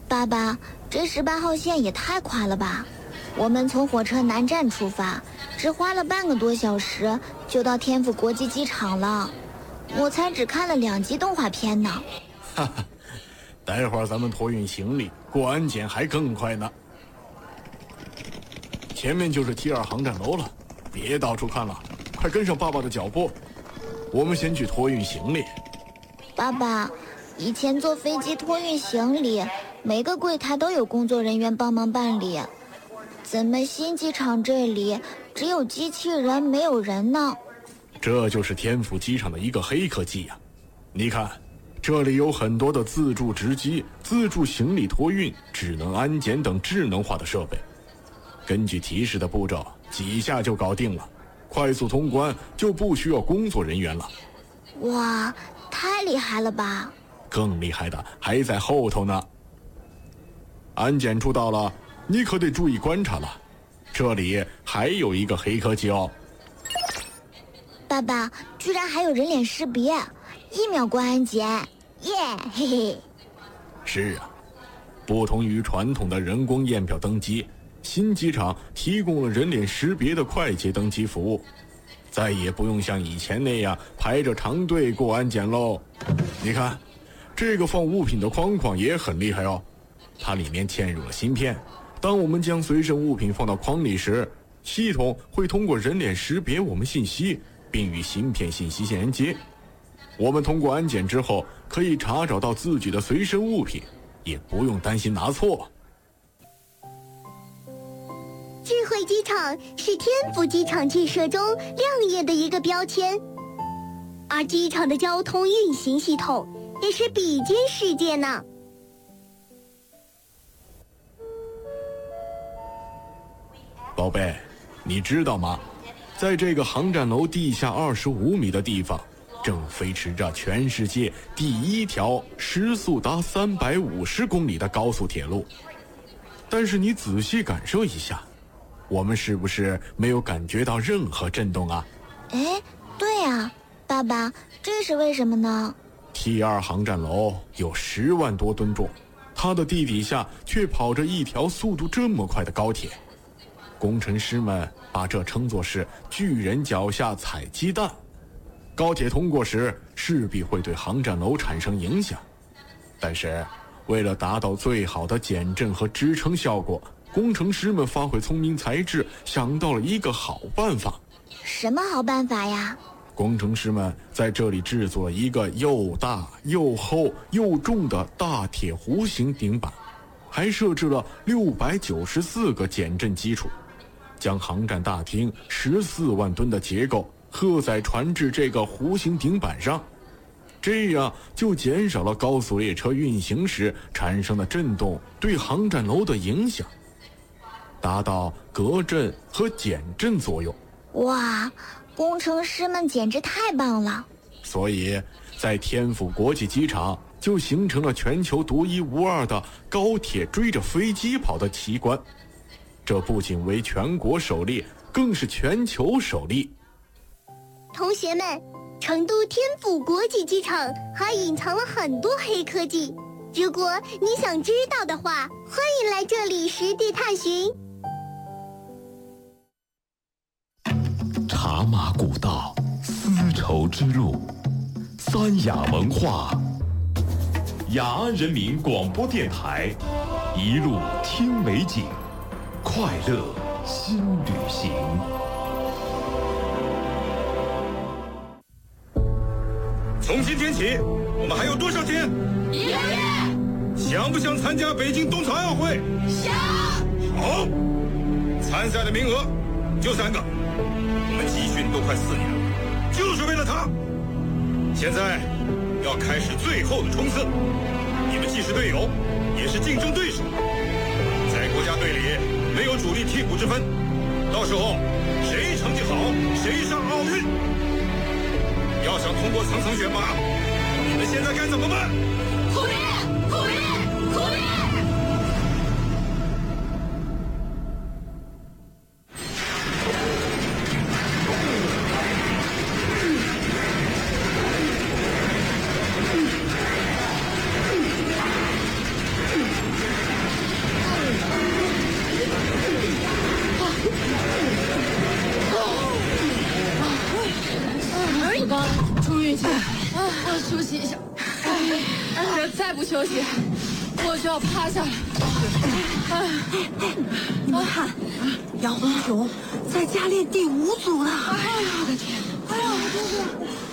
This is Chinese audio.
爸爸，这18号线也太快了吧！我们从火车南站出发，只花了半个多小时就到天府国际机场了。我才只看了2集动画片呢。 哈哈，待会儿咱们托运行李过安检还更快呢。前面就是 T2 航站楼了，别到处看了，快跟上爸爸的脚步。我们先去托运行李。 爸爸，以前坐飞机托运行李，每个柜台都有工作人员帮忙办理，怎么新机场这里只有机器人没有人呢？ 这就是天府机场的一个黑科技呀！你看，这里有很多的自助值机、自助行李托运、智能安检等智能化的设备，根据提示的步骤，几下就搞定了，快速通关就不需要工作人员了。 哇，太厉害了吧！ 更厉害的还在后头呢。安检处到了，你可得注意观察了，这里还有一个黑科技哦。 爸爸，居然还有人脸识别，1秒过安检，耶，嘿嘿。 是啊，不同于传统的人工验票登机，新机场提供了人脸识别的快捷登机服务，再也不用像以前那样排着长队过安检喽。你看，这个放物品的框框也很厉害哦，它里面嵌入了芯片，当我们将随身物品放到框里时，系统会通过人脸识别我们信息，并与芯片信息连接。我们通过安检之后，可以查找到自己的随身物品，也不用担心拿错。 智慧机场是天府机场建设中亮眼的一个标签，而机场的交通运行系统也是比肩世界呢。 宝贝，你知道吗？在这个航站楼地下25米的地方，正飞驰着全世界第1条时速达350公里的高速铁路。但是你仔细感受一下，我们是不是没有感觉到任何震动啊？ 哎，对啊，爸爸，这是为什么呢？ T2 航站楼有10万多吨重，它的地底下却跑着一条速度这么快的高铁。工程师们把这称作是巨人脚下踩鸡蛋。高铁通过时势必会对航站楼产生影响，但是为了达到最好的减震和支撑效果，工程师们发挥聪明才智，想到了一个好办法。 什么好办法呀？ 工程师们在这里制作了一个又大又厚又重的大铁弧形顶板，还设置了694个减震基础，将航站大厅14万吨的结构荷载传至这个弧形顶板上，这样就减少了高速列车运行时产生的震动对航站楼的影响，达到隔震和减震作用。 哇，工程师们简直太棒了！ 所以在天府国际机场就形成了全球独一无二的高铁追着飞机跑的奇观，这不仅为全国首例，更是全球首例。 同学们，成都天府国际机场还隐藏了很多黑科技，如果你想知道的话，欢迎来这里实地探寻。 茶马古道，丝绸之路，三雅文化，雅安人民广播电台，一路听美景，快乐新旅行。 从今天起，我们还有多少天？1个月。想不想参加北京冬残奥会？ 想。 好，参赛的名额就3个，我们集训都快4年了，就是为了它。现在要开始最后的冲刺，你们既是队友，也是竞争对手。在国家队里没有主力替补之分，到时候谁成绩好，谁上奥运。要想通过层层选拔，你们现在该怎么办？ 苦练，苦练，苦练！ 息一下。这再不休息，我就要趴下了。 你们看，杨红琼在家练第5组了。 哎呀，我的天！哎呀，我真是。